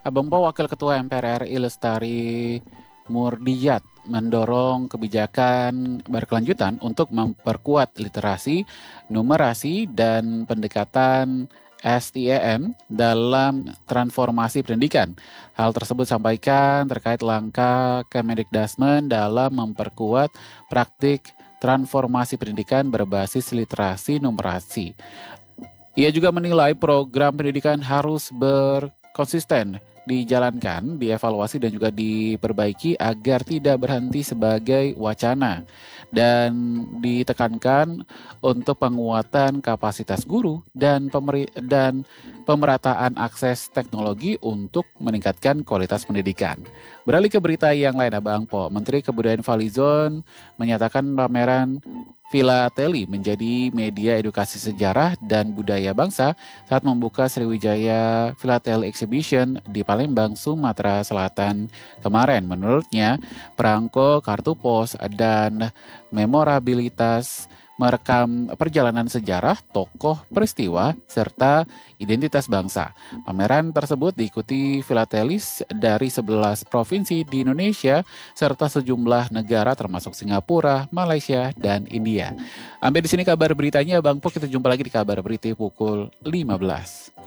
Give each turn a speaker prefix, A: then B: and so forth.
A: Abang Po, Wakil Ketua MPR RI Lestari Murdiyat mendorong kebijakan berkelanjutan untuk memperkuat literasi, numerasi, dan pendekatan STEM dalam transformasi pendidikan. Hal tersebut sampaikan terkait langkah Kemendikbudristek dalam memperkuat praktik transformasi pendidikan berbasis literasi numerasi. Ia juga menilai program pendidikan harus berkonsisten dijalankan, dievaluasi dan juga diperbaiki agar tidak berhenti sebagai wacana dan ditekankan untuk penguatan kapasitas guru dan pemerataan akses teknologi untuk meningkatkan kualitas pendidikan. Beralih ke berita yang lain, Abang Po. Menteri Kebudayaan Falizon menyatakan pameran Filateli menjadi media edukasi sejarah dan budaya bangsa saat membuka Sriwijaya Philately Exhibition di Palembang, Sumatera Selatan kemarin. Menurutnya, perangko kartu pos dan memorabilitas merekam perjalanan sejarah, tokoh, peristiwa, serta identitas bangsa. Pameran tersebut diikuti filatelis dari 11 provinsi di Indonesia serta sejumlah negara termasuk Singapura, Malaysia, dan India. Sampai di sini kabar beritanya, Bang Po. Kita jumpa lagi di kabar berita pukul 15.